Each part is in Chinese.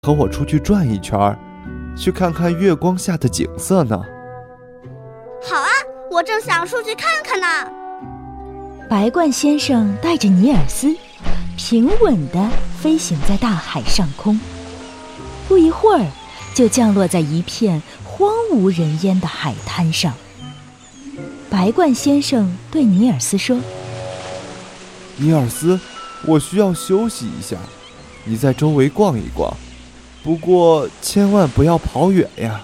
和我出去转一圈，去看看月光下的景色呢？ 好啊，我正想出去看看呢。 白鹳先生带着尼尔斯平稳地飞行在大海上空，不一会儿就降落在一片荒无人烟的海滩上。白鹳先生对尼尔斯说： 尼尔斯，我需要休息一下，你在周围逛一逛，不过千万不要跑远呀。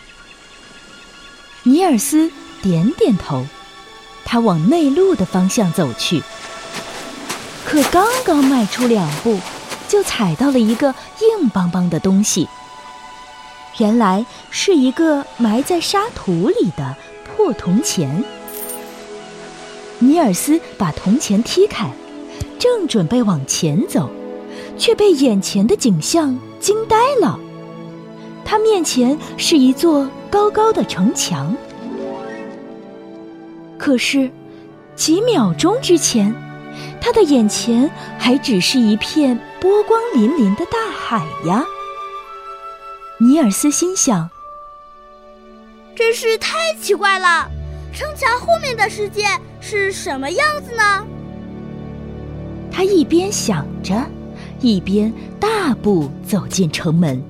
尼尔斯点点头，他往内陆的方向走去。可刚刚迈出2步，就踩到了一个硬邦邦的东西。原来是一个埋在沙土里的破铜钱。尼尔斯把铜钱踢开，正准备往前走，却被眼前的景象惊呆了。他面前是一座高高的城墙，可是几秒钟之前，他的眼前还只是一片波光粼粼的大海呀。尼尔斯心想， 真是太奇怪了，城墙后面的世界是什么样子呢？ 他一边想着，一边大步走进城门。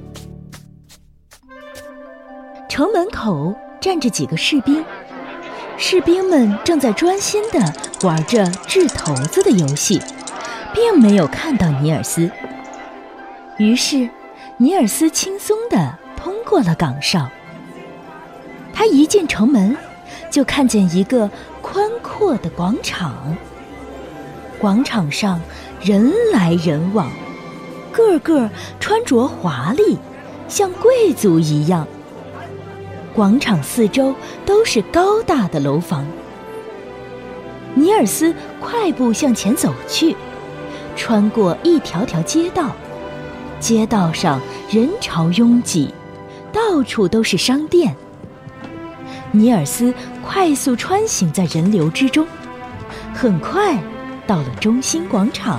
城门口站着几个士兵，士兵们正在专心地玩着掷骰子的游戏，并没有看到尼尔斯。于是尼尔斯轻松地通过了岗哨。他一进城门，就看见一个宽阔的广场。广场上人来人往，个个穿着华丽，像贵族一样。广场四周都是高大的楼房。尼尔斯快步向前走去，穿过一条条街道，街道上人潮拥挤，到处都是商店。尼尔斯快速穿行在人流之中，很快到了中心广场。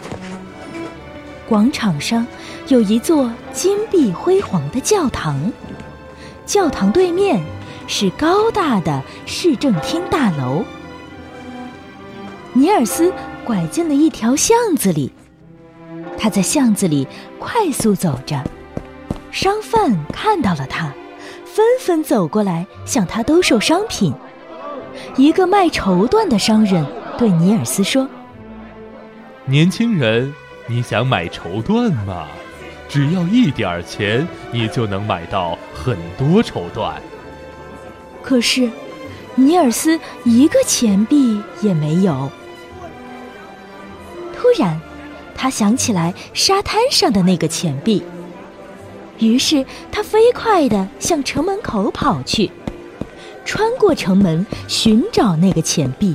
广场上有一座金碧辉煌的教堂，教堂对面是高大的市政厅大楼。尼尔斯拐进了一条巷子里，他在巷子里快速走着，商贩看到了他，纷纷走过来向他兜售商品。一个卖绸缎的商人对尼尔斯说： 年轻人，你想买绸缎吗？只要1点钱，你就能买到很多绸缎。 可是尼尔斯一个钱币也没有。突然他想起来沙滩上的那个钱币，于是他飞快地向城门口跑去，穿过城门寻找那个钱币。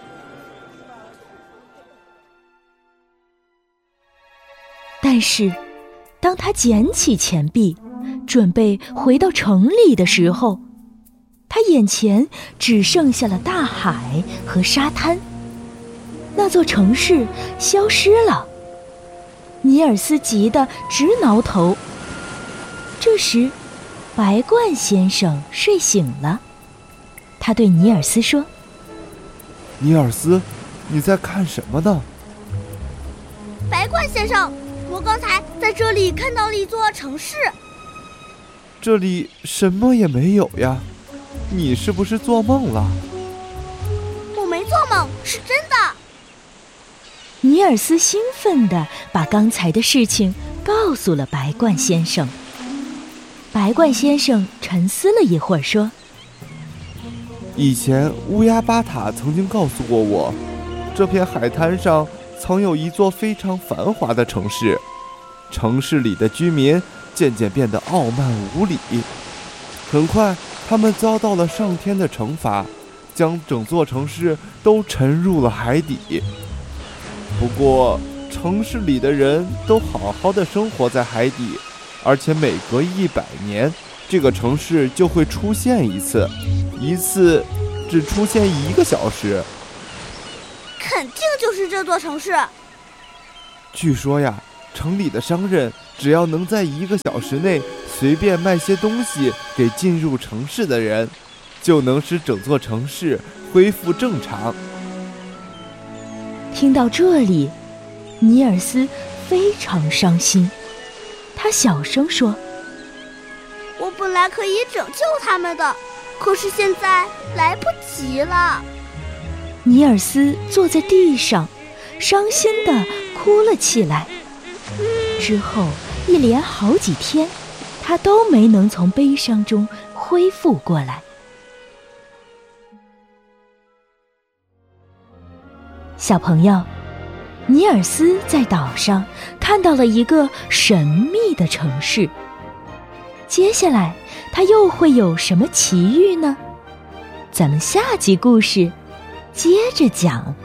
但是当他捡起钱币准备回到城里的时候，他眼前只剩下了大海和沙滩，那座城市消失了。尼尔斯急得直挠头。这时白鹳先生睡醒了，他对尼尔斯说： 尼尔斯，你在看什么呢？ 白鹳先生，我刚才在这里看到了一座城市。 这里什么也没有呀，你是不是做梦了？ 我没做梦，是真的。 尼尔斯兴奋地把刚才的事情告诉了白鹳先生。白鹳先生沉思了一会儿说： 以前乌鸦巴塔曾经告诉过我，这片海滩上曾有一座非常繁华的城市，城市里的居民渐渐变得傲慢无礼，很快他们遭到了上天的惩罚，将整座城市都沉入了海底。不过城市里的人都好好的生活在海底，而且每隔100年这个城市就会出现一次，一次只出现1个小时。 肯定就是这座城市。 据说呀，城里的商人只要能在1个小时内随便卖些东西给进入城市的人，就能使整座城市恢复正常。 听到这里，尼尔斯非常伤心，他小声说： 我本来可以拯救他们的，可是现在来不及了。 尼尔斯坐在地上，伤心地哭了起来。之后一连好几天，他都没能从悲伤中恢复过来。小朋友，尼尔斯在岛上看到了一个神秘的城市。接下来他又会有什么奇遇呢？咱们下集故事接着讲。